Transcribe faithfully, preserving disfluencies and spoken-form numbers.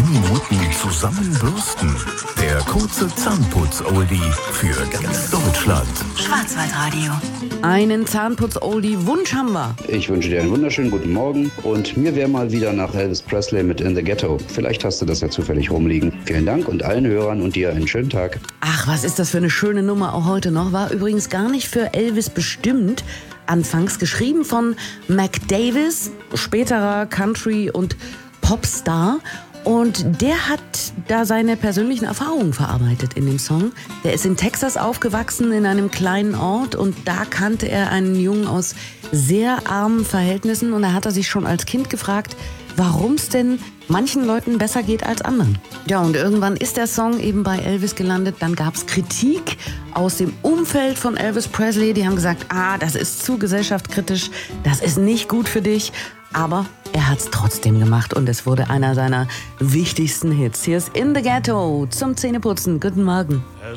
Minuten zusammenbürsten. Der kurze Zahnputz-Oldie für ganz Deutschland. Schwarzwaldradio. Einen Zahnputz-Oldie-Wunsch haben wir. Ich wünsche dir einen wunderschönen guten Morgen und mir wäre mal wieder nach Elvis Presley mit In the Ghetto. Vielleicht hast du das ja zufällig rumliegen. Vielen Dank und allen Hörern und dir einen schönen Tag. Ach, was ist das für eine schöne Nummer auch heute noch. War übrigens gar nicht für Elvis bestimmt. Anfangs geschrieben von Mac Davis, späterer Country- und Popstar. Und der hat da seine persönlichen Erfahrungen verarbeitet in dem Song. Der ist in Texas aufgewachsen, in einem kleinen Ort. Und da kannte er einen Jungen aus sehr armen Verhältnissen. Und da hat er sich schon als Kind gefragt, warum es denn manchen Leuten besser geht als anderen. Ja, und irgendwann ist der Song eben bei Elvis gelandet. Dann gab es Kritik aus dem Umfeld von Elvis Presley. Die haben gesagt, ah, das ist zu gesellschaftskritisch, das ist nicht gut für dich. Aber er hat es trotzdem gemacht und es wurde einer seiner wichtigsten Hits. Hier ist In the Ghetto zum Zähneputzen. Guten Morgen.